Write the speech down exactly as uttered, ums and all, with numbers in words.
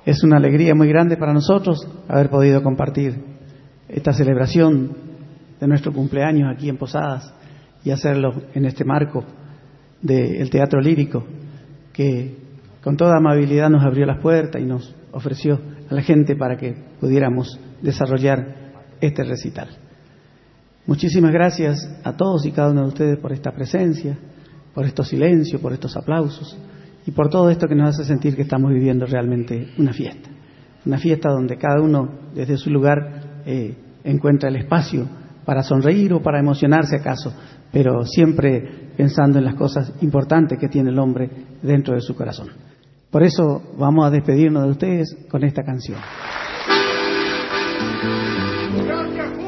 Es una alegría muy grande para nosotros haber podido compartir esta celebración de nuestro cumpleaños aquí en Posadas y hacerlo en este marco del Teatro Lírico, que con toda amabilidad nos abrió las puertas y nos ofreció a la gente para que pudiéramos desarrollar este recital. Muchísimas gracias a todos y cada uno de ustedes por esta presencia, por estos silencios, por estos aplausos y por todo esto que nos hace sentir que estamos viviendo realmente una fiesta. Una fiesta donde cada uno desde su lugar eh, encuentra el espacio para sonreír o para emocionarse acaso, pero siempre pensando en las cosas importantes que tiene el hombre dentro de su corazón. Por eso vamos a despedirnos de ustedes con esta canción. Gracias.